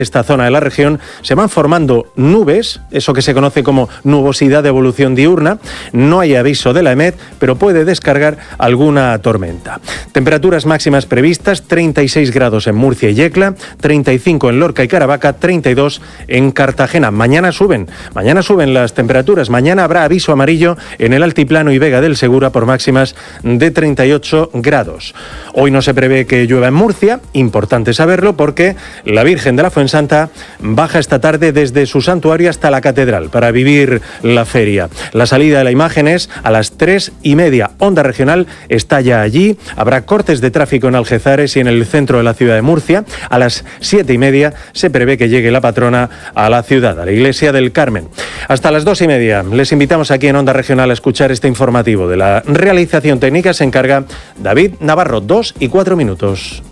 esta zona de la región se van formando nubes, eso que se conoce como nubosidad de evolución diurna. No hay aviso de la EMET, pero puede descargar alguna tormenta. Temperaturas máximas previstas: 36 grados en Murcia y Yecla, 35 en Lorca y Caravaca, 32 en Cartagena. Mañana suben las temperaturas. Mañana habrá aviso amarillo en el Altiplano y Vega del Segura por máximas de 38 grados. Hoy no se prevé que llueva en Murcia, importante saberlo, porque la Virgen de la Fuensanta baja esta tarde desde su santuario hasta la catedral para vivir la feria. La salida de la imagen es a las 3:30. Onda Regional está ya allí. Habrá cortes de tráfico en Algezares y en el centro de la ciudad de Murcia. A las 7:30 se prevé que llegue la patrona a la ciudad, a la iglesia del Carmen. Hasta las 2:30 les invitamos aquí en Onda Regional a escuchar este informativo. De la realización técnica se encarga David Navarro. 2:04.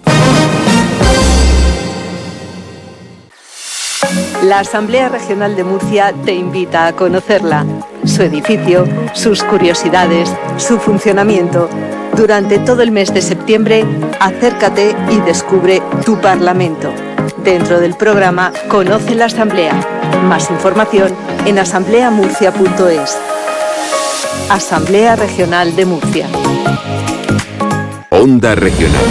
La Asamblea Regional de Murcia te invita a conocerla, su edificio, sus curiosidades, su funcionamiento. Durante todo el mes de septiembre, acércate y descubre tu Parlamento. Dentro del programa Conoce la Asamblea. Más información en asambleamurcia.es. Asamblea Regional de Murcia. Onda Regional.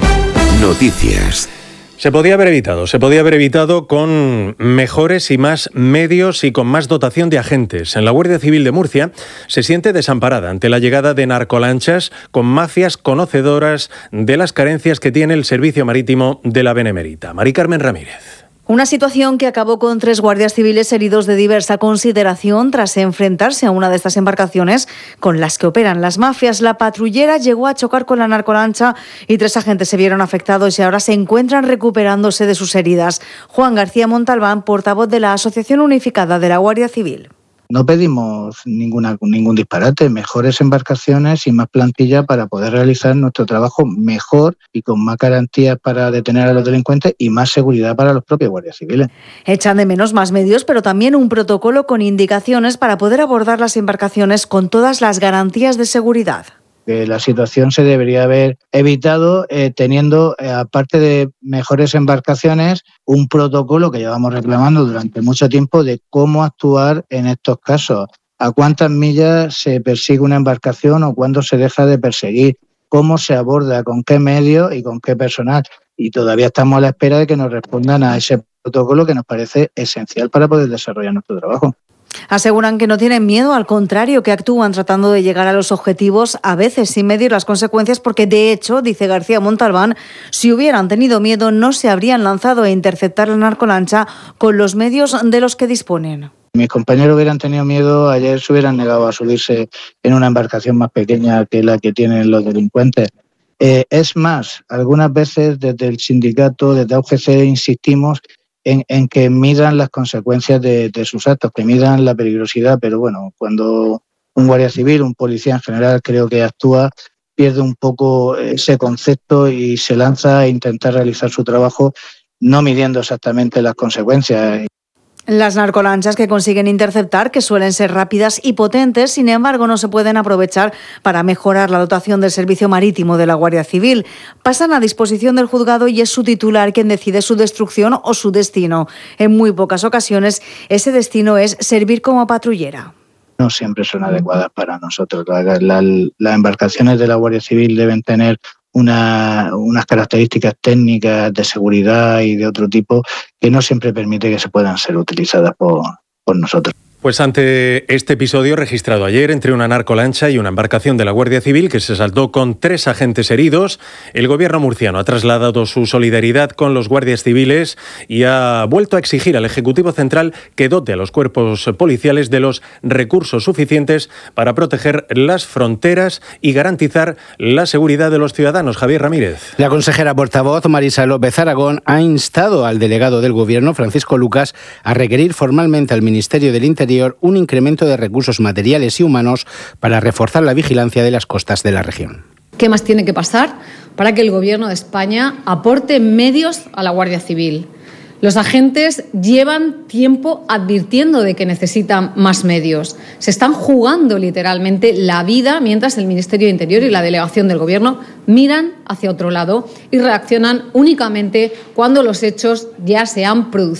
Noticias. Se podía haber evitado con mejores y más medios y con más dotación de agentes. En la Guardia Civil de Murcia se siente desamparada ante la llegada de narcolanchas con mafias conocedoras de las carencias que tiene el servicio marítimo de la Benemérita. Mari Carmen Ramírez. Una situación que acabó con 3 guardias civiles heridos de diversa consideración tras enfrentarse a una de estas embarcaciones con las que operan las mafias. La patrullera llegó a chocar con la narcolancha y 3 agentes se vieron afectados y ahora se encuentran recuperándose de sus heridas. Juan García Montalbán, portavoz de la Asociación Unificada de la Guardia Civil. No pedimos ningún disparate, mejores embarcaciones y más plantilla para poder realizar nuestro trabajo mejor y con más garantías para detener a los delincuentes y más seguridad para los propios guardias civiles. Echan de menos más medios, pero también un protocolo con indicaciones para poder abordar las embarcaciones con todas las garantías de seguridad. La situación se debería haber evitado teniendo, aparte de mejores embarcaciones, un protocolo que llevamos reclamando durante mucho tiempo de cómo actuar en estos casos. A cuántas millas se persigue una embarcación o cuándo se deja de perseguir, cómo se aborda, con qué medios y con qué personal. Y todavía estamos a la espera de que nos respondan a ese protocolo que nos parece esencial para poder desarrollar nuestro trabajo. Aseguran que no tienen miedo, al contrario, que actúan tratando de llegar a los objetivos, a veces sin medir las consecuencias, porque de hecho, dice García Montalbán, si hubieran tenido miedo no se habrían lanzado a interceptar la narcolancha con los medios de los que disponen. Mis compañeros hubieran tenido miedo, ayer se hubieran negado a subirse en una embarcación más pequeña que la que tienen los delincuentes. Es más, algunas veces desde el sindicato, desde UGC, insistimos en que midan las consecuencias de sus actos, que midan la peligrosidad, pero bueno, cuando un guardia civil, un policía en general, creo que actúa, pierde un poco ese concepto y se lanza a intentar realizar su trabajo no midiendo exactamente las consecuencias. Las narcolanchas que consiguen interceptar, que suelen ser rápidas y potentes, sin embargo, no se pueden aprovechar para mejorar la dotación del servicio marítimo de la Guardia Civil. Pasan a disposición del juzgado y es su titular quien decide su destrucción o su destino. En muy pocas ocasiones, ese destino es servir como patrullera. No siempre son adecuadas para nosotros. Las embarcaciones de la Guardia Civil deben tener unas características técnicas de seguridad y de otro tipo que no siempre permite que se puedan ser utilizadas por nosotros. Pues ante este episodio registrado ayer entre una narcolancha y una embarcación de la Guardia Civil que se saldó con 3 agentes heridos, el gobierno murciano ha trasladado su solidaridad con los guardias civiles y ha vuelto a exigir al Ejecutivo Central que dote a los cuerpos policiales de los recursos suficientes para proteger las fronteras y garantizar la seguridad de los ciudadanos. Javier Ramírez. La consejera portavoz Marisa López Aragón ha instado al delegado del Gobierno, Francisco Lucas, a requerir formalmente al Ministerio del Interior un incremento de recursos materiales y humanos para reforzar la vigilancia de las costas de la región. ¿Qué más tiene que pasar para que el Gobierno de España aporte medios a la Guardia Civil? Los agentes llevan tiempo advirtiendo de que necesitan más medios. Se están jugando literalmente la vida mientras el Ministerio de Interior y la delegación del Gobierno miran hacia otro lado y reaccionan únicamente cuando los hechos ya se han producido.